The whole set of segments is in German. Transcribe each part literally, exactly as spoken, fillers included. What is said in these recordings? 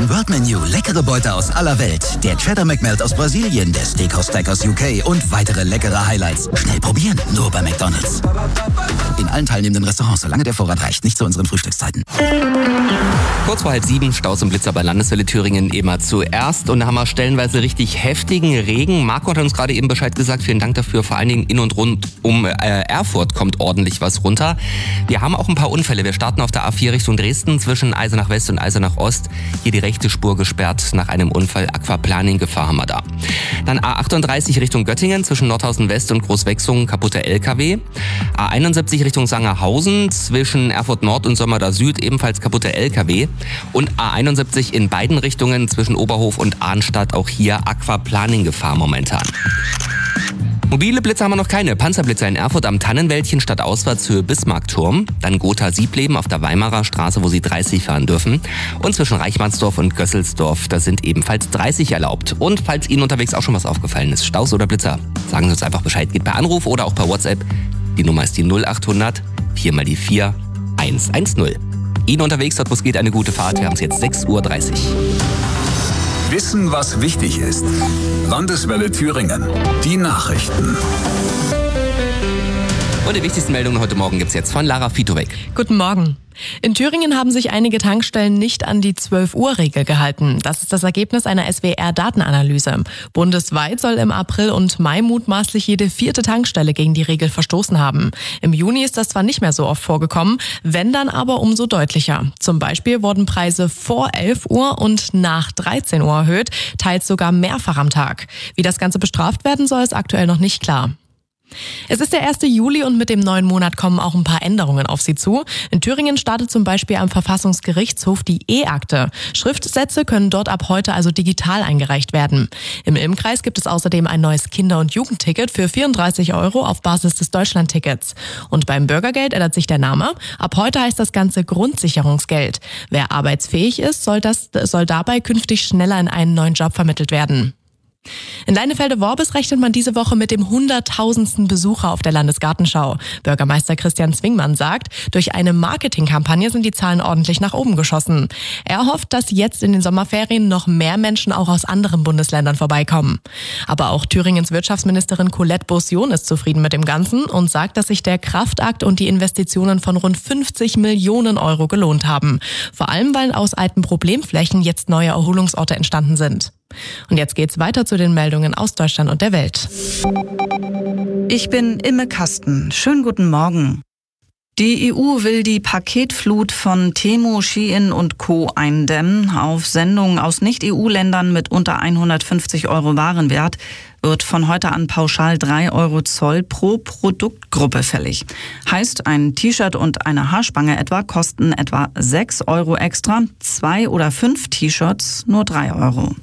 Fusion World Menu. Leckere Beute aus aller Welt. Der Cheddar McMelt aus Brasilien, der Steakhouse Stack aus U K und weitere leckere Highlights. Schnell probieren, nur bei McDonald's. In allen teilnehmenden Restaurants, solange der Vorrat reicht, nicht zu unseren Frühstückszeiten. Kurz vor halb sieben, Staus und Blitzer bei Landeswelle Thüringen immer zuerst. Und da haben wir stellenweise richtig heftigen Regen. Marco hat uns gerade eben Bescheid gesagt. Vielen Dank dafür. Vor allen Dingen in und rund um äh, Erfurt kommt ordentlich was runter. Wir haben auch ein paar Unfälle. Wir starten auf der A vier Richtung Dresden zwischen Eisenach West und Eisenach Ost. Hier die rechte Spur gesperrt nach einem Unfall. Aquaplaning-Gefahr haben wir da. Dann A achtunddreißig Richtung Göttingen zwischen Nordhausen West und Großwechsungen, kaputter L K W. A einundsiebzig Richtung Sangerhausen zwischen Erfurt Nord und Sömmerda Süd, ebenfalls kaputter L K W. Und A einundsiebzig in beiden Richtungen zwischen Oberhof und Arnstadt, auch hier Aquaplaning-Gefahr momentan. Mobile Blitzer haben wir noch keine. Panzerblitzer in Erfurt am Tannenwäldchen statt Ausfahrtshöhe Bismarckturm. Dann Gotha-Siebleben auf der Weimarer Straße, wo Sie dreißig fahren dürfen. Und zwischen Reichmannsdorf und Gösselsdorf, da sind ebenfalls dreißig erlaubt. Und falls Ihnen unterwegs auch schon was aufgefallen ist, Staus oder Blitzer, sagen Sie uns einfach Bescheid. Geht per Anruf oder auch per WhatsApp. Die Nummer ist die null achthundert vier mal die vier eins eins null. Ihnen unterwegs, dort wo es geht, eine gute Fahrt. Wir haben es jetzt sechs Uhr dreißig. Wissen, was wichtig ist. Landeswelle Thüringen. Die Nachrichten. Und die wichtigsten Meldungen heute Morgen gibt's jetzt von Lara Fitowek. Guten Morgen. In Thüringen haben sich einige Tankstellen nicht an die zwölf Uhr Regel gehalten. Das ist das Ergebnis einer S W R-Datenanalyse. Bundesweit soll im April und Mai mutmaßlich jede vierte Tankstelle gegen die Regel verstoßen haben. Im Juni ist das zwar nicht mehr so oft vorgekommen, wenn dann aber umso deutlicher. Zum Beispiel wurden Preise vor elf Uhr und nach dreizehn Uhr erhöht, teils sogar mehrfach am Tag. Wie das Ganze bestraft werden soll, ist aktuell noch nicht klar. Es ist der erste Juli und mit dem neuen Monat kommen auch ein paar Änderungen auf Sie zu. In Thüringen startet zum Beispiel am Verfassungsgerichtshof die E-Akte. Schriftsätze können dort ab heute also digital eingereicht werden. Im Ilmkreis gibt es außerdem ein neues Kinder- und Jugendticket für vierunddreißig Euro auf Basis des Deutschlandtickets. Und beim Bürgergeld ändert sich der Name. Ab heute heißt das Ganze Grundsicherungsgeld. Wer arbeitsfähig ist, soll, das, soll dabei künftig schneller in einen neuen Job vermittelt werden. In Leinefelde-Worbis rechnet man diese Woche mit dem hunderttausendsten Besucher auf der Landesgartenschau. Bürgermeister Christian Zwingmann sagt, durch eine Marketingkampagne sind die Zahlen ordentlich nach oben geschossen. Er hofft, dass jetzt in den Sommerferien noch mehr Menschen auch aus anderen Bundesländern vorbeikommen. Aber auch Thüringens Wirtschaftsministerin Colette Beaussion ist zufrieden mit dem Ganzen und sagt, dass sich der Kraftakt und die Investitionen von rund fünfzig Millionen Euro gelohnt haben. Vor allem, weil aus alten Problemflächen jetzt neue Erholungsorte entstanden sind. Und jetzt geht's weiter zu den Meldungen aus Deutschland und der Welt. Ich bin Imme Kasten. Schönen guten Morgen. Die E U will die Paketflut von Temu, Shein und Co. eindämmen. Auf Sendungen aus Nicht-E U-Ländern mit unter hundertfünfzig Euro Warenwert wird von heute an pauschal drei Euro Zoll pro Produktgruppe fällig. Heißt, ein T-Shirt und eine Haarspange etwa kosten etwa sechs Euro extra, zwei oder fünf T-Shirts nur drei Euro.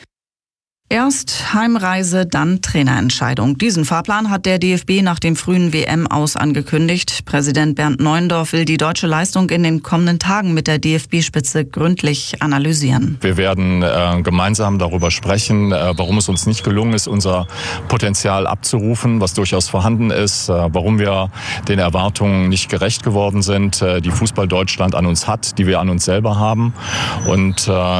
Erst Heimreise, dann Trainerentscheidung. Diesen Fahrplan hat der D F B nach dem frühen W M-Aus angekündigt. Präsident Bernd Neuendorf will die deutsche Leistung in den kommenden Tagen mit der D F B-Spitze gründlich analysieren. Wir werden äh, gemeinsam darüber sprechen, äh, warum es uns nicht gelungen ist, unser Potenzial abzurufen, was durchaus vorhanden ist, äh, warum wir den Erwartungen nicht gerecht geworden sind, äh, die Fußball Deutschland an uns hat, die wir an uns selber haben. Und äh,